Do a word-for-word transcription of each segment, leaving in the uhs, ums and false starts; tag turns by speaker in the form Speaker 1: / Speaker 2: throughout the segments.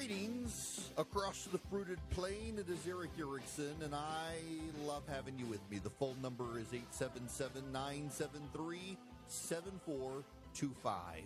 Speaker 1: Greetings across the fruited plain. It is Eric Erickson, and I love having you with me. The phone number is eight seven seven, nine seven three, seven four two five.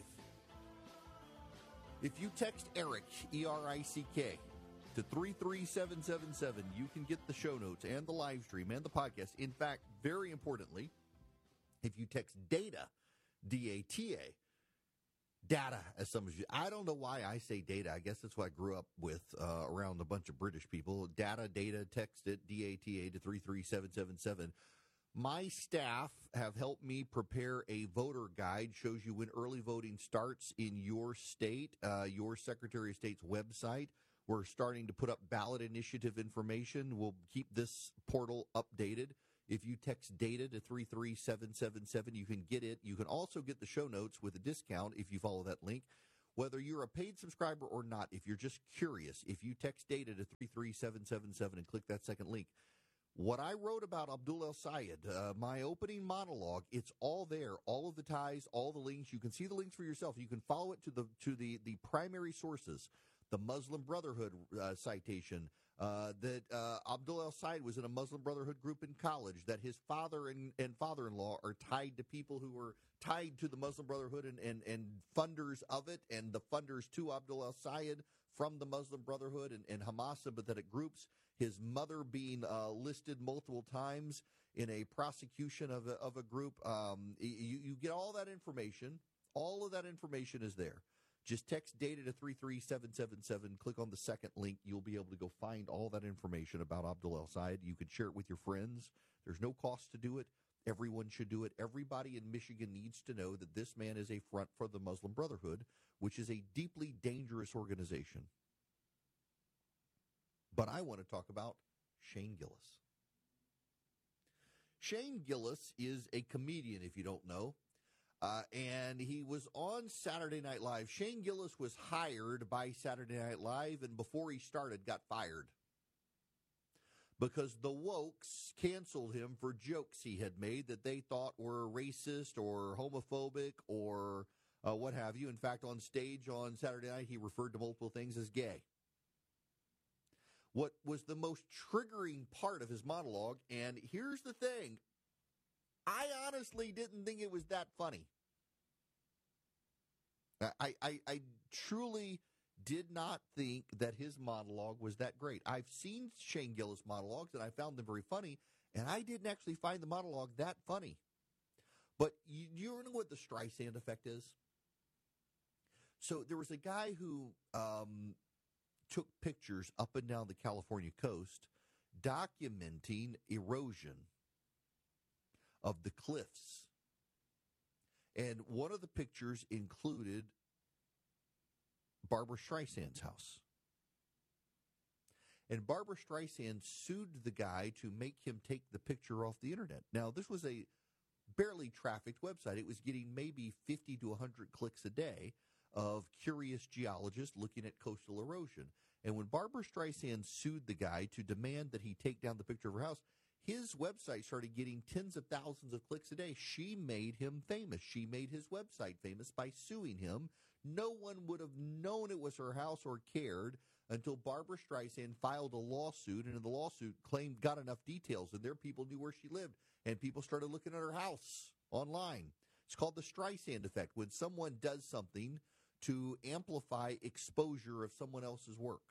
Speaker 1: If you text Eric, E R I C K, to three three seven seven seven, you can get the show notes and the live stream and the podcast. In fact, very importantly, if you text DATA, D A T A, data, as some of you, I don't know why I say data. I guess that's what I grew up with uh, around a bunch of British people. Data, data, text it, D A T A to three three seven seven seven. My staff have helped me prepare a voter guide, shows you when early voting starts in your state, uh, your Secretary of State's website. We're starting to put up ballot initiative information. We'll keep this portal updated. If you text DATA to three three seven seven seven, you can get it. You can also get the show notes with a discount if you follow that link. Whether you're a paid subscriber or not, if you're just curious, if you text DATA to three three seven seven seven and click that second link, what I wrote about Abdul El-Sayed, uh, my opening monologue, it's all there, all of the ties, all the links. You can see the links for yourself. You can follow it to the to the, the primary sources. The Muslim Brotherhood uh, citation, uh, that uh, Abdul El-Sayed was in a Muslim Brotherhood group in college, that his father and, and father-in-law are tied to people who were tied to the Muslim Brotherhood and, and, and funders of it, and the funders to Abdul El-Sayed from the Muslim Brotherhood and, and Hamas sympathetic groups, his mother being uh, listed multiple times in a prosecution of a, of a group. Um, you, you get all that information. All of that information is there. Just text DATA to three three seven seven seven. Click on the second link. You'll be able to go find all that information about Abdul El-Sayed. You can share it with your friends. There's no cost to do it. Everyone should do it. Everybody in Michigan needs to know that this man is a front for the Muslim Brotherhood, which is a deeply dangerous organization. But I want to talk about Shane Gillis. Shane Gillis is a comedian, if you don't know. Uh, and he was on Saturday Night Live. Shane Gillis was hired by Saturday Night Live, and before he started, got fired. Because the wokes canceled him for jokes he had made that they thought were racist or homophobic or uh, what have you. In fact, on stage on Saturday night, he referred to multiple things as gay. What was the most triggering part of his monologue, and here's the thing, I honestly didn't think it was that funny. I, I, I truly did not think that his monologue was that great. I've seen Shane Gillis monologues, and I found them very funny, and I didn't actually find the monologue that funny. But you, you know what the Streisand effect is? So there was a guy who um, took pictures up and down the California coast documenting erosion of the cliffs. And one of the pictures included Barbra Streisand's house. And Barbra Streisand sued the guy to make him take the picture off the internet. Now, this was a barely trafficked website. It was getting maybe fifty to one hundred clicks a day of curious geologists looking at coastal erosion. And when Barbra Streisand sued the guy to demand that he take down the picture of her house, his website started getting tens of thousands of clicks a day. She made him famous. She made his website famous by suing him. No one would have known it was her house or cared until Barbra Streisand filed a lawsuit, and in the lawsuit claimed got enough details, and there people knew where she lived, and people started looking at her house online. It's called the Streisand effect, when someone does something to amplify exposure of someone else's work.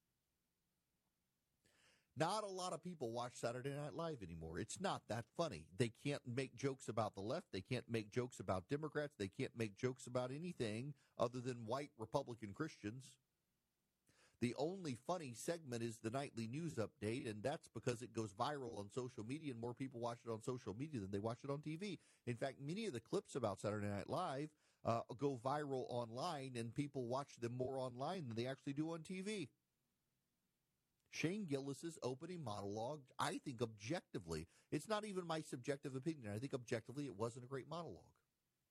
Speaker 1: Not a lot of people watch Saturday Night Live anymore. It's not that funny. They can't make jokes about the left. They can't make jokes about Democrats. They can't make jokes about anything other than white Republican Christians. The only funny segment is the nightly news update, and that's because it goes viral on social media, and more people watch it on social media than they watch it on T V. In fact, many of the clips about Saturday Night Live uh, go viral online, and people watch them more online than they actually do on T V. Shane Gillis's opening monologue, I think objectively, it's not even my subjective opinion. I think objectively it wasn't a great monologue.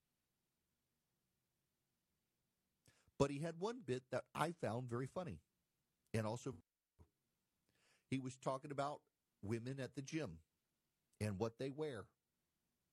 Speaker 1: But he had one bit that I found very funny. And also, he was talking about women at the gym and what they wear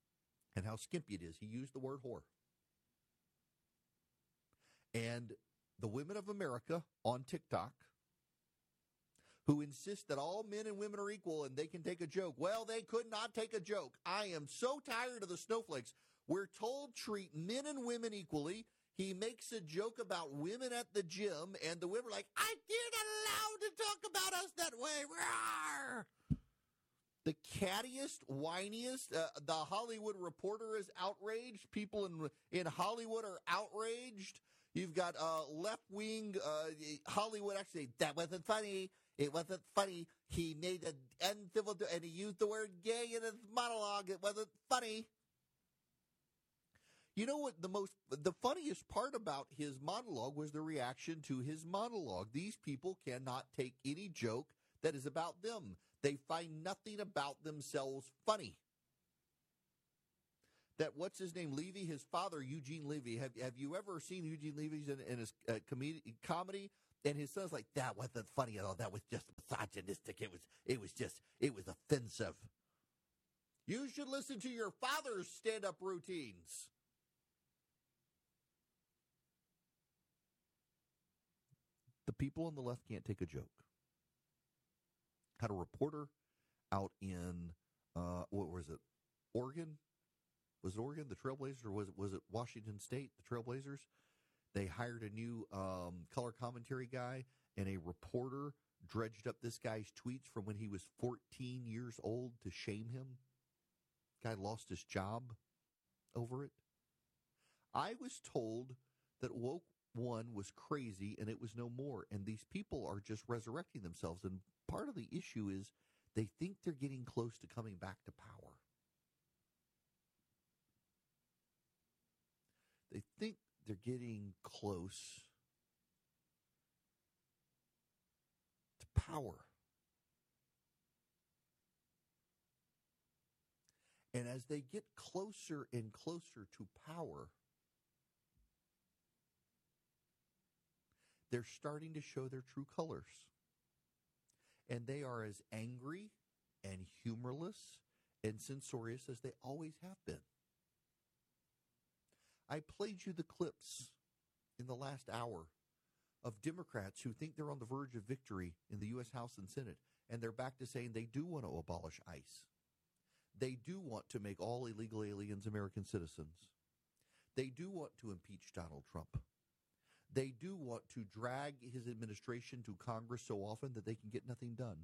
Speaker 1: and how skimpy it is. He used the word whore. And the women of America on TikTok who insist that all men and women are equal and they can take a joke. Well, they could not take a joke. I am so tired of the snowflakes. We're told treat men and women equally. He makes a joke about women at the gym, and the women are like, I didn't allow to talk about us that way. Rawr! The cattiest, whiniest, uh, the Hollywood Reporter is outraged. People in in Hollywood are outraged. You've got uh, left-wing uh, Hollywood actually, that wasn't funny. It wasn't funny. He made an uncivil, and he used the word gay in his monologue. It wasn't funny. You know what the most, the funniest part about his monologue was the reaction to his monologue. These people cannot take any joke that is about them. They find nothing about themselves funny. That, what's his name, Levy, his father, Eugene Levy. Have, have you ever seen Eugene Levy's in, in his uh, com- comedy? And his son's like, that wasn't funny at all. That was just misogynistic. It was, it was just, it was offensive. You should listen to your father's stand-up routines. The people on the left can't take a joke. Had a reporter out in, uh, what was it, Oregon? Was it Oregon, the Trailblazers, or was it, was it Washington State, the Trailblazers? They hired a new um, color commentary guy, and a reporter dredged up this guy's tweets from when he was fourteen years old to shame him. Guy lost his job over it. I was told that woke one was crazy and it was no more, and these people are just resurrecting themselves, and part of the issue is they think they're getting close to coming back to power. They think they're getting close to power. And as they get closer and closer to power, they're starting to show their true colors. And they are as angry and humorless and censorious as they always have been. I played you the clips in the last hour of Democrats who think they're on the verge of victory in the U S House and Senate, and they're back to saying they do want to abolish ICE. They do want to make all illegal aliens American citizens. They do want to impeach Donald Trump. They do want to drag his administration to Congress so often that they can get nothing done.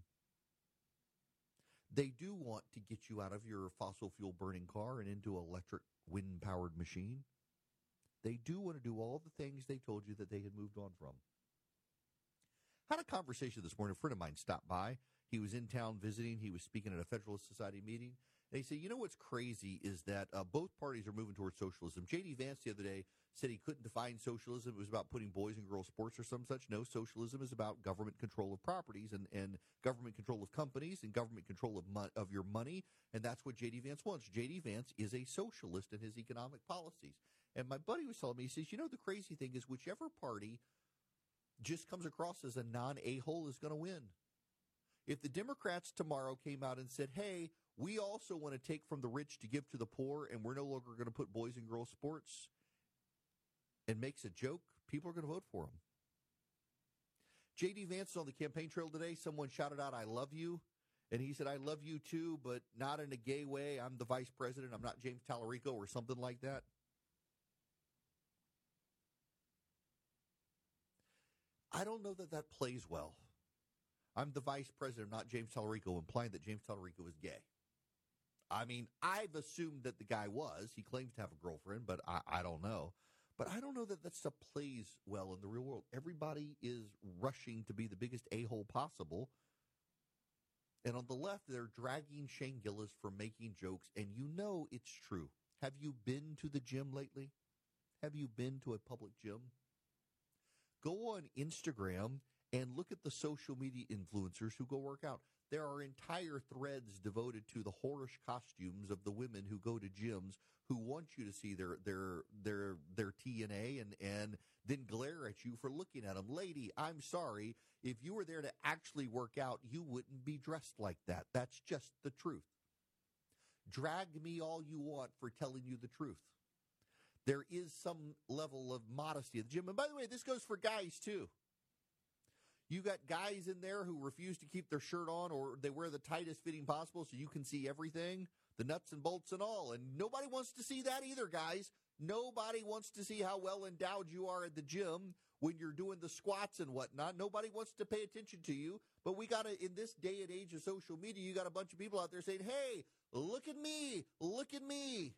Speaker 1: They do want to get you out of your fossil fuel burning car and into an electric wind-powered machine. They do want to do all the things they told you that they had moved on from. I had a conversation this morning. A friend of mine stopped by. He was in town visiting. He was speaking at a Federalist Society meeting. And he said, you know what's crazy is that uh, both parties are moving towards socialism. J D. Vance the other day said he couldn't define socialism. It was about putting boys and girls sports or some such. No, socialism is about government control of properties and, and government control of companies and government control of mo- of your money. And that's what J D. Vance wants. J D. Vance is a socialist in his economic policies. And my buddy was telling me, he says, you know, the crazy thing is whichever party just comes across as a non-a-hole is going to win. If the Democrats tomorrow came out and said, hey, we also want to take from the rich to give to the poor, and we're no longer going to put boys and girls sports, and makes a joke, people are going to vote for him. J D. Vance is on the campaign trail today. Someone shouted out, I love you. And he said, I love you too, but not in a gay way. I'm the vice president. I'm not James Tallarico or something like that. I don't know that that plays well. I'm the vice president, not James Tallarico, implying that James Tallarico is gay. I mean, I've assumed that the guy was. He claims to have a girlfriend, but I, I don't know. But I don't know that that stuff plays well in the real world. Everybody is rushing to be the biggest a-hole possible. And on the left, they're dragging Shane Gillis for making jokes, and you know it's true. Have you been to the gym lately? Have you been to a public gym? Go on Instagram and look at the social media influencers who go work out. There are entire threads devoted to the whorish costumes of the women who go to gyms who want you to see their their their their T N A and, and then glare at you for looking at them. Lady, I'm sorry. If you were there to actually work out, you wouldn't be dressed like that. That's just the truth. Drag me all you want for telling you the truth. There is some level of modesty at the gym. And by the way, this goes for guys too. You got guys in there who refuse to keep their shirt on, or they wear the tightest fitting possible so you can see everything, the nuts and bolts and all. And nobody wants to see that either, guys. Nobody wants to see how well endowed you are at the gym when you're doing the squats and whatnot. Nobody wants to pay attention to you. But we got to, in this day and age of social media, you got a bunch of people out there saying, hey, look at me, look at me.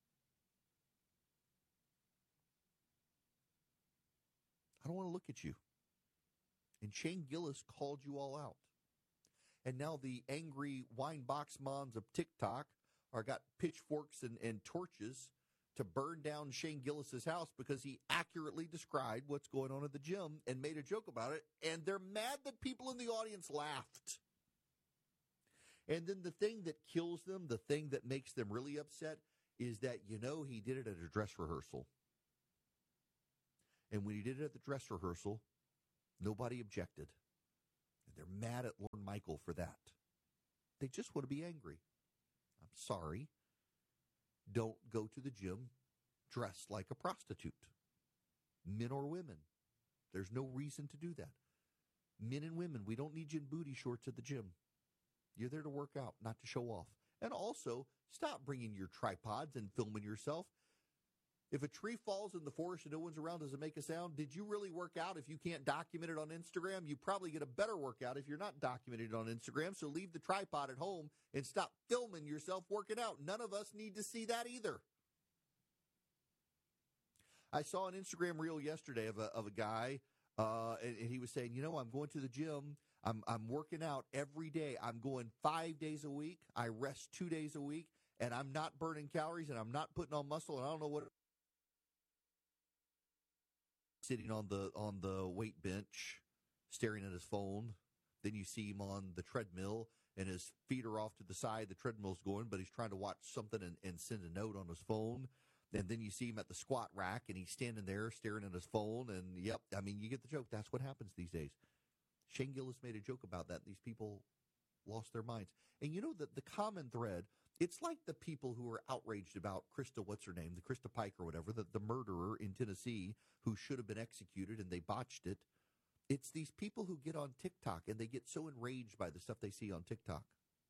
Speaker 1: I don't want to look at you. And Shane Gillis called you all out. And now the angry wine box moms of TikTok are got pitchforks and, and torches to burn down Shane Gillis's house because he accurately described what's going on at the gym and made a joke about it. And they're mad that people in the audience laughed. And then the thing that kills them, the thing that makes them really upset, is that, you know, he did it at a dress rehearsal. And when he did it at the dress rehearsal, nobody objected. And they're mad at Lorne Michael for that. They just want to be angry. I'm sorry. Don't go to the gym dressed like a prostitute. Men or women. There's no reason to do that. Men and women, we don't need you in booty shorts at the gym. You're there to work out, not to show off. And also, stop bringing your tripods and filming yourself. If a tree falls in the forest and no one's around, does it make a sound? Did you really work out if you can't document it on Instagram? You probably get a better workout if you're not documenting it on Instagram. So leave the tripod at home and stop filming yourself working out. None of us need to see that either. I saw an Instagram reel yesterday of a, of a guy, uh, and, and he was saying, you know, I'm going to the gym. I'm, I'm working out every day. I'm going five days a week. I rest two days a week, and I'm not burning calories, and I'm not putting on muscle, and I don't know what. Sitting on the on the weight bench, staring at his phone. Then you see him on the treadmill, and his feet are off to the side. The treadmill's going, but he's trying to watch something and, and send a note on his phone. And then you see him at the squat rack, and he's standing there staring at his phone. And, yep, I mean, you get the joke. That's what happens these days. Shane Gillis made a joke about that. These people lost their minds. And you know that the common thread, it's like the people who are outraged about Krista, what's her name, the Krista Pike or whatever, the, the murderer in Tennessee who should have been executed and they botched it. It's these people who get on TikTok and they get so enraged by the stuff they see on TikTok.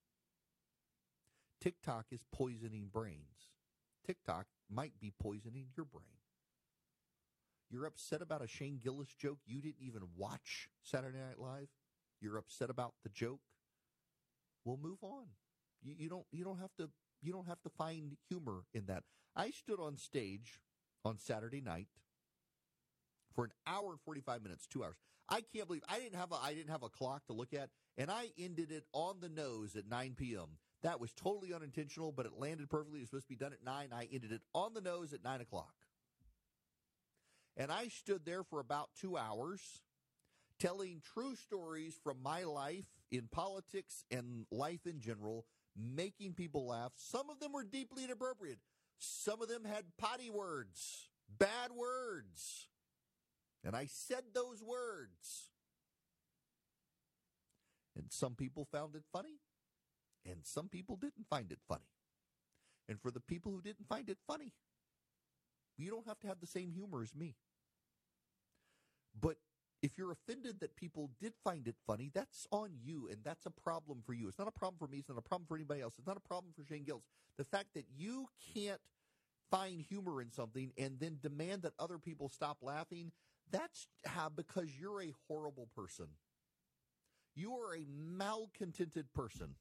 Speaker 1: TikTok is poisoning brains. TikTok might be poisoning your brain. You're upset about a Shane Gillis joke. You didn't even watch Saturday Night Live. You're upset about the joke. Well, move on. You, you don't. You don't have to. You don't have to find humor in that. I stood on stage on Saturday night for an hour and forty-five minutes, two hours. I can't believe I didn't have a. I didn't have a clock to look at, and I ended it on the nose at nine p.m. That was totally unintentional, but it landed perfectly. It was supposed to be done at nine. I ended it on the nose at nine o'clock, and I stood there for about two hours, telling true stories from my life in politics and life in general, making people laugh. Some of them were deeply inappropriate. Some of them had potty words, bad words. And I said those words. And some people found it funny, and some people didn't find it funny. And for the people who didn't find it funny, you don't have to have the same humor as me. But if you're offended that people did find it funny, that's on you, and that's a problem for you. It's not a problem for me. It's not a problem for anybody else. It's not a problem for Shane Gillis. The fact that you can't find humor in something and then demand that other people stop laughing, that's how, because you're a horrible person. You are a malcontented person.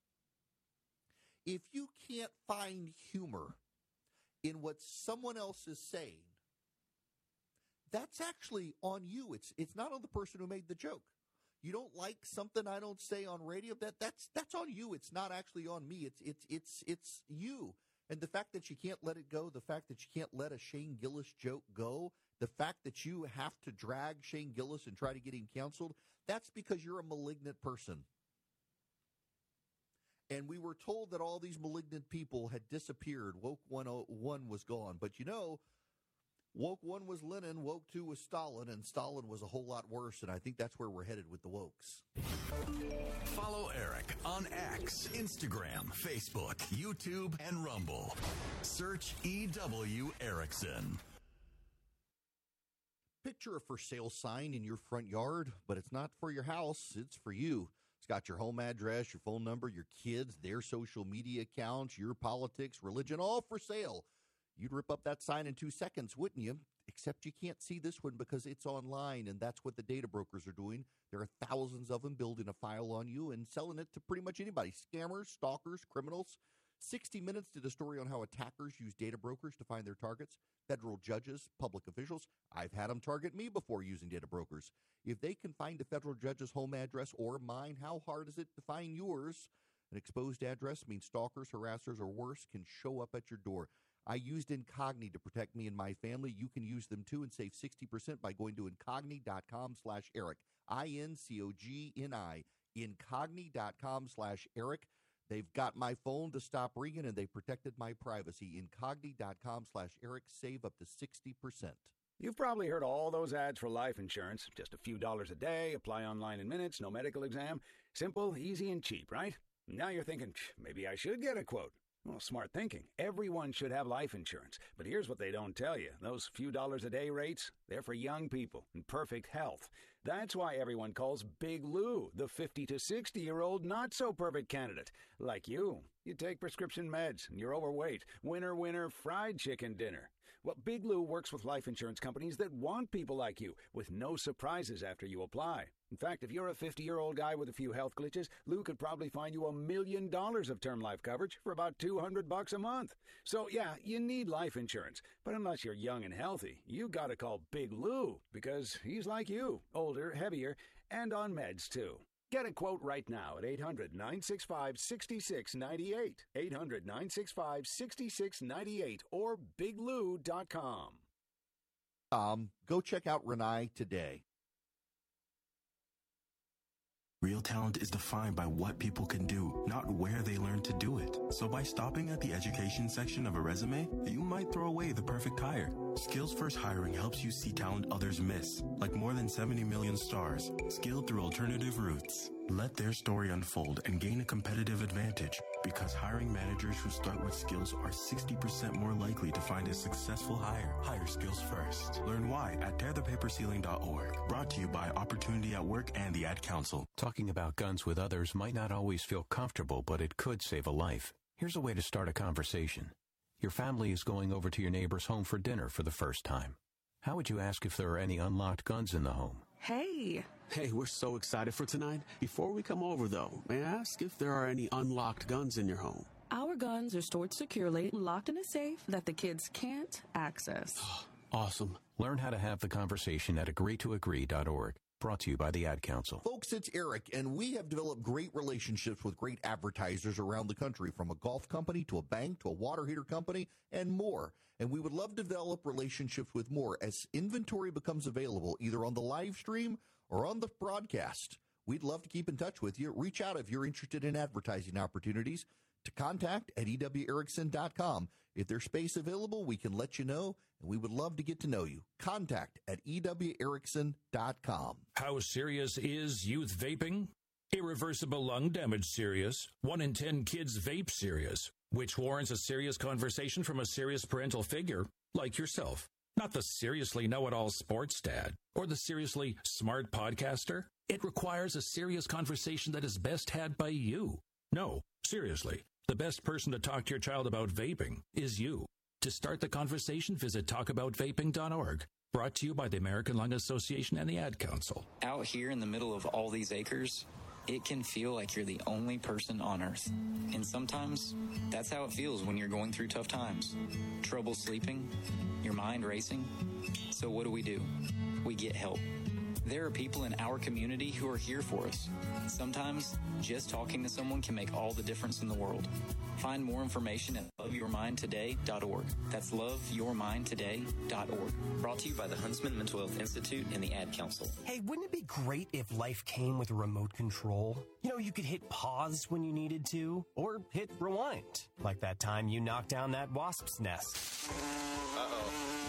Speaker 1: If you can't find humor in what someone else is saying, that's actually on you. It's it's not on the person who made the joke. You don't like something I don't say on radio, that that's that's on you. It's not actually on me. It's it's it's it's you. And the fact that you can't let it go, the fact that you can't let a Shane Gillis joke go, the fact that you have to drag Shane Gillis and try to get him canceled, that's because you're a malignant person. And we were told that all these malignant people had disappeared. Woke one oh one was gone. But you know, Woke one was Lenin, woke two was Stalin, and Stalin was a whole lot worse, and I think that's where we're headed with the wokes.
Speaker 2: Follow Eric on X, Instagram, Facebook, YouTube, and Rumble. Search E W Erickson.
Speaker 1: Picture a for sale sign in your front yard, but it's not for your house, it's for you. It's got your home address, your phone number, your kids, their social media accounts, your politics, religion, all for sale. You'd rip up that sign in two seconds, wouldn't you? Except you can't see this one because it's online, and that's what the data brokers are doing. There are thousands of them building a file on you and selling it to pretty much anybody. Scammers, stalkers, criminals. sixty Minutes did a story on how attackers use data brokers to find their targets. Federal judges, public officials. I've had them target me before using data brokers. If they can find a federal judge's home address or mine, how hard is it to find yours? An exposed address means stalkers, harassers, or worse can show up at your door. I used Incogni to protect me and my family. You can use them too and save sixty percent by going to Incogni.com slash Eric. I N C O G N I. Incogni.com slash Eric. They've got my phone to stop ringing, and they protected my privacy. Incogni.com slash Eric. Save up to sixty percent.
Speaker 3: You've probably heard all those ads for life insurance. Just a few dollars a day, apply online in minutes, no medical exam. Simple, easy, and cheap, right? Now you're thinking, maybe I should get a quote. Well, smart thinking. Everyone should have life insurance. But here's what they don't tell you. Those few dollars a day rates, they're for young people in perfect health. That's why everyone calls Big Lou the fifty to sixty-year-old not-so-perfect candidate. Like you. You take prescription meds, and you're overweight. Winner, winner, fried chicken dinner. Well, Big Lou works with life insurance companies that want people like you, with no surprises after you apply. In fact, if you're a fifty-year-old guy with a few health glitches, Lou could probably find you a million dollars of term life coverage for about two hundred bucks a month. So, yeah, you need life insurance. But unless you're young and healthy, you gotta call Big Lou, because he's like you, older, heavier, and on meds, too. Get a quote right now at eight hundred, nine six five, six six nine eight, eight hundred, nine six five, six six nine eight, or big lou dot com.
Speaker 1: Um, go check out Renai today.
Speaker 4: Real talent is defined by what people can do, not where they learn to do it. So by stopping at the education section of a resume, you might throw away the perfect hire. Skills First Hiring helps you see talent others miss, like more than seventy million stars, skilled through alternative routes. Let their story unfold and gain a competitive advantage, because hiring managers who start with skills are sixty percent more likely to find a successful hire. Hire skills first. Learn why at tear the paper ceiling dot org. Brought to you by Opportunity at Work and the Ad Council.
Speaker 5: Talking about guns with others might not always feel comfortable, but it could save a life. Here's a way to start a conversation. Your family is going over to your neighbor's home for dinner for the first time. How would you ask if there are any unlocked guns in the home?
Speaker 6: Hey.
Speaker 7: Hey, we're so excited for tonight. Before we come over, though, may I ask if there are any unlocked guns in your home?
Speaker 6: Our guns are stored securely, locked in a safe that the kids can't access.
Speaker 7: Awesome.
Speaker 5: Learn how to have the conversation at agree to agree dot org. Brought to you by the Ad Council.
Speaker 1: Folks, it's Eric, and we have developed great relationships with great advertisers around the country, from a golf company to a bank to a water heater company and more. And we would love to develop relationships with more as inventory becomes available, either on the live stream or on the broadcast. We'd love to keep in touch with you. Reach out if you're interested in advertising opportunities to contact at E W Erickson dot com. If there's space available, we can let you know, and we would love to get to know you. Contact at E W Erickson dot com.
Speaker 8: How serious is youth vaping? Irreversible lung damage serious. One in ten kids vape serious, which warrants a serious conversation from a serious parental figure like yourself. Not the seriously know-it-all sports dad or the seriously smart podcaster. It requires a serious conversation that is best had by you. No, seriously, the best person to talk to your child about vaping is you. To start the conversation, visit talk about vaping dot org. Brought to you by the American Lung Association and the Ad Council.
Speaker 9: Out here in the middle of all these acres, it can feel like you're the only person on Earth. And sometimes, that's how it feels when you're going through tough times. Trouble sleeping, your mind racing. So what do we do? We get help. There are people in our community who are here for us. Sometimes, just talking to someone can make all the difference in the world. Find more information at love your mind today dot org. That's love your mind today dot org. Brought to you by the Huntsman Mental Health Institute and the Ad Council.
Speaker 10: Hey, wouldn't it be great if life came with a remote control? You know, you could hit pause when you needed to, or hit rewind, like that time you knocked down that wasp's nest.
Speaker 11: Uh-oh.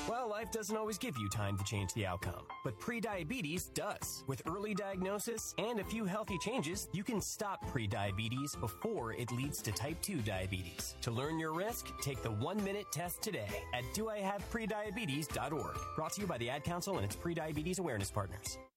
Speaker 10: Well, life doesn't always give you time to change the outcome, but prediabetes does. With early diagnosis and a few healthy changes, you can stop prediabetes before it leads to type two diabetes. To learn your risk, take the one-minute test today at do I have prediabetes dot org. Brought to you by the Ad Council and its prediabetes awareness partners.